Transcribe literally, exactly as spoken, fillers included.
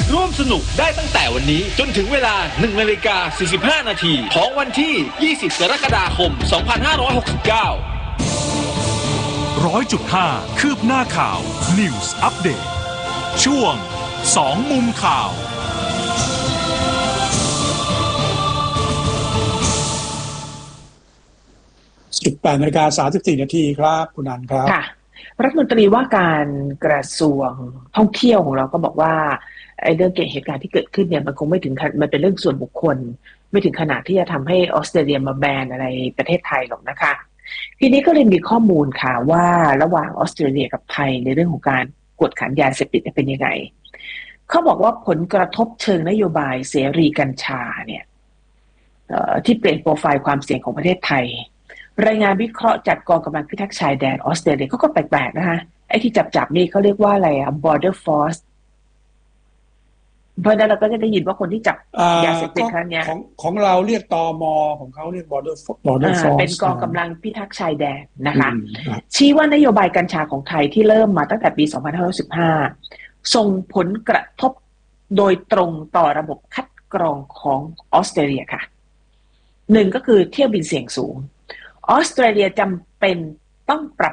ร่วมสนุกได้ตั้งแต่วันนี้จนถึงเวลา หนึ่งนาฬิกาสี่สิบห้า นาทีของวันที่ ยี่สิบ กรกฎาคม สองพันห้าร้อยหกสิบเก้าร้อยจุดห้า คืบหน้าข่าว News Update ช่วงสองมุมข่าวสิบแปดนาฬิกาสามสิบสี่นาทีครับคุณนันครับค่ะรัฐมนตรีว่าการกระทรวงท่องเที่ยวของเราก็บอกว่าไอ้เรื่องเหตุการณ์ที่เกิดขึ้นเนี่ยมันคงไม่ถึงมันเป็นเรื่องส่วนบุคคลไม่ถึงขนาดที่จะทำให้ออสเตรเลียมาแบนอะไรประเทศไทยหรอกนะคะทีนี้ก็เลยมีข้อมูลค่ะว่าระหว่างออสเตรเลียกับไทยในเรื่องของการกวดขันยาเสพติดเป็นยังไงเขาบอกว่าผลกระทบเชิงนโยบายเสรีกัญชาเนี่ยที่เปลี่ยนโปรไฟล์ความเสี่ยงของประเทศไทยรายงานวิเคราะห์จากกองกำลังพิทักษ์ชายแดนออสเตรเลียเขาก็แปลกๆนะคะไอ้ที่จับๆนี่เขาเรียกว่าอะไรอะ border force เพราะนั้นเราก็จะได้ยินว่าคนที่จับยาเสพติดครั้งนี้ของของเราเรียกตมของเขาเรียก border border force เป็นกองกำลังพิทักษ์ชายแดนนะคะชี้ว่านโยบายกัญชาของไทยที่เริ่มมาตั้งแต่ปีสองพันห้าร้อยสิบห้าส่งผลกระทบโดยตรงต่อระบบคัดกรองของออสเตรเลียค่ะหนึ่งก็คือเที่ยวบินเสี่ยงสูงออสเตรเลียจำเป็นต้องปรับ